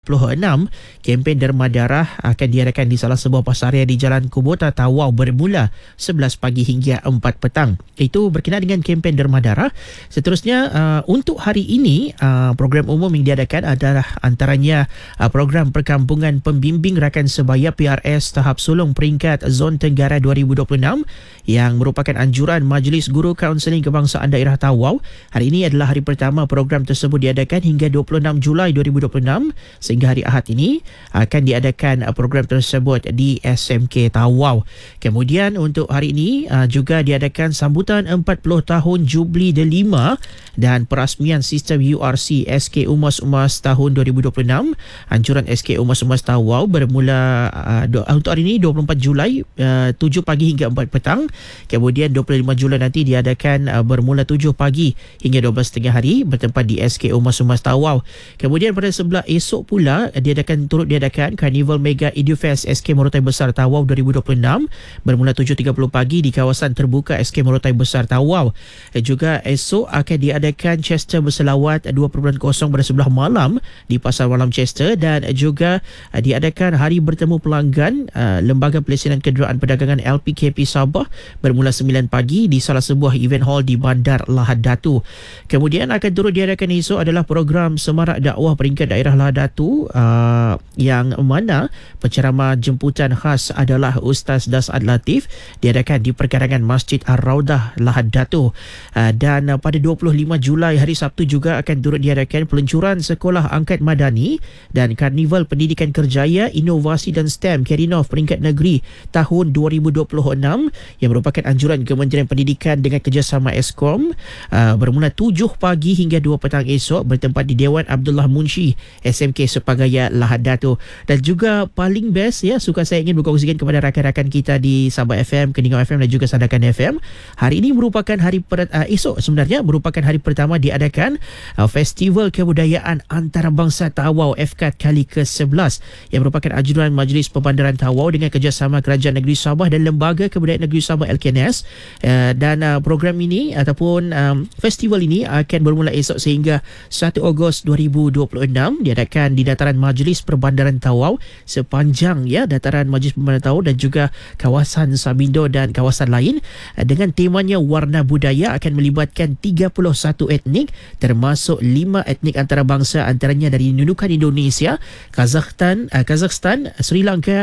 kempen derma darah akan diadakan di salah sebuah pasaran di Jalan Kubota Tawau bermula 11 pagi hingga 4 petang. Itu berkenaan dengan kempen derma darah. Seterusnya untuk hari ini program umum yang diadakan adalah antaranya program perkampungan pembimbing rakan sebaya PRS tahap sulung peringkat Zon Tenggara 2026 yang merupakan anjuran Majlis Guru Kaunseling Kebangsaan Daerah Tawau. Hari ini adalah hari pertama program tersebut diadakan hingga 26 Julai 2026 sehingga hari Ahad ini akan diadakan program tersebut di SMK Tawau. Kemudian untuk hari ini juga diadakan sambutan 40 tahun Jubli Delima dan perasmian sistem URC SK Umas-Umas tahun 2026. Anjuran SK Umas-Umas Tawau bermula untuk hari ini 24 Julai 7 pagi hingga 4 petang. Kemudian 25 Julai nanti diadakan bermula 7 pagi hingga 12.30 hari bertempat di SK Umas-Umas Tawau. Kemudian pada sebelah esok pula diadakan Carnival Mega Edufest SK Morotai Besar Tawau 2026 bermula 7.30 pagi di kawasan terbuka SK Morotai Besar Tawau. Juga esok akan diadakan Chester Berselawat 2.0 pada sebelah malam di Pasar Malam Chester dan juga diadakan Hari Bertemu Pelanggan Lembaga Pelesinan Kenderaan Perdagangan LPKP Sabah bermula 9 pagi di salah sebuah event hall di Bandar Lahad Datu. Kemudian akan turut diadakan esok adalah program Semarak Dakwah Peringkat Daerah Lahad Datu yang mana penceramah jemputan khas adalah Ustaz Das'ad Latif diadakan di perkarangan Masjid Ar-Raudah Lahad Datu. Dan pada 25 Julai hari Sabtu juga akan turut diadakan peluncuran Sekolah Angkat Madani dan Karnival Pendidikan Kerjaya, Inovasi dan STEM Kerinov Peringkat Negeri tahun 2026 yang merupakan anjuran Kementerian Pendidikan dengan kerjasama Eskom bermula 7 pagi hingga 2 petang esok bertempat di Dewan Abdullah Munshi SMK Sepagaya Lahad Datu. Dan juga paling best suka saya ingin berkongsikan kepada rakan-rakan kita di Sabah FM, Keningau FM dan juga Sandakan FM. Hari ini merupakan esok sebenarnya merupakan hari pertama diadakan Festival Kebudayaan Antarabangsa Tawau FKAT kali ke-11 yang merupakan anjuran Majlis Perbandaran Tawau dengan kerjasama Kerajaan Negeri Sabah dan Lembaga Kebudayaan Negeri Sabah LKNS. Dan program ini ataupun festival ini akan bermula esok sehingga 1 Ogos 2026 diadakan di dataran Majlis Perbandaran Tawau sepanjang dataran Majlis Perbandaran Tawau dan juga kawasan Sabindo dan kawasan lain dengan temanya Warna Budaya akan melibatkan 31 etnik termasuk 5 etnik antarabangsa antaranya dari nunukan Indonesia, Kazakhstan, Sri Lanka,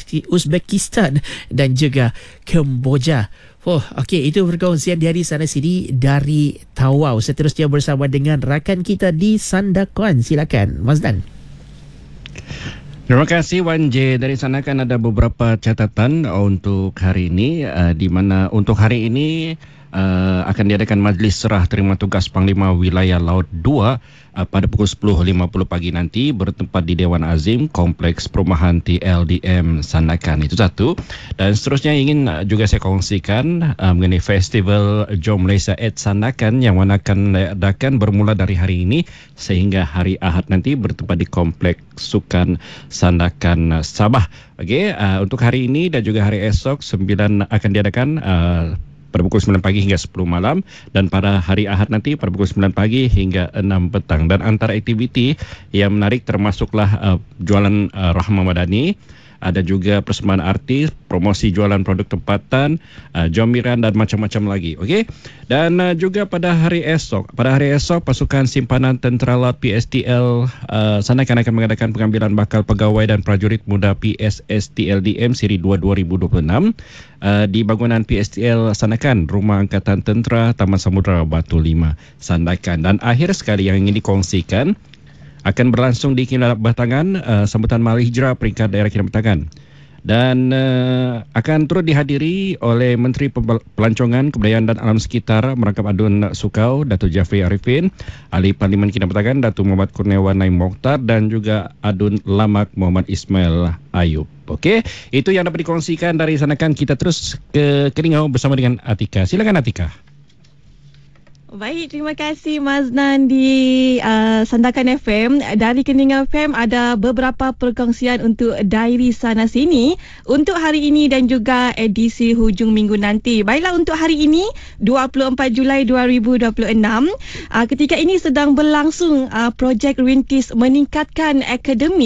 Uzbekistan dan juga Kemboja. Okey, itu perkongsian dari sana sini dari Tawau. Seterusnya bersama dengan rakan kita di Sandakan. Silakan Mas Dan. Terima kasih Wan J. Dari sana kan ada beberapa catatan untuk hari ini di mana untuk hari ini akan diadakan Majlis Serah Terima Tugas Panglima Wilayah Laut 2 pada pukul 10.50 pagi nanti bertempat di Dewan Azim Kompleks Perumahan TLDM Sandakan. Itu satu. Dan seterusnya ingin juga saya kongsikan mengenai Festival Jom Malaysia at Sandakan yang mana akan diadakan bermula dari hari ini sehingga hari Ahad nanti bertempat di Kompleks Sukan Sandakan Sabah. Okey, untuk hari ini dan juga hari esok 9 akan diadakan pada pukul 9 pagi hingga 10 malam dan pada hari Ahad nanti pada pukul 9 pagi hingga 6 petang. Dan antara aktiviti yang menarik termasuklah jualan Rahmah Madani, ada juga persembahan artis, promosi jualan produk tempatan, jomiran dan macam-macam lagi. Okey. Dan juga pada hari esok pasukan simpanan tentera laut PSTL Sandakan akan mengadakan pengambilan bakal pegawai dan prajurit muda PSSTLDM siri 2 2026 di bangunan PSTL Sandakan, Rumah Angkatan Tentera Taman Samudra Batu 5 Sandakan. Dan akhir sekali yang ingin dikongsikan akan berlangsung di Kinabalu Batangan sambutan Mari Hijrah peringkat daerah Kinabalu Batangan dan akan turut dihadiri oleh Menteri Pelancongan, Kebudayaan dan Alam Sekitar Merangkap Adun Sukau Datuk Jafri Arifin, Ahli Parlimen Kinabalu Batangan Datuk Muhammad Kurniawan Naim Mokhtar dan juga Adun Lamak Muhammad Ismail Ayub. Okey, itu yang dapat dikongsikan dari sana. Kan kita terus ke Keningau bersama dengan Atika. Silakan Atika. Baik, terima kasih Mas Nan di Sandakan FM. Dari Keningau FM ada beberapa perkongsian untuk diary sana sini untuk hari ini dan juga edisi hujung minggu nanti. Baiklah, untuk hari ini 24 Julai 2026, ketika ini sedang berlangsung projek rintis meningkatkan akademik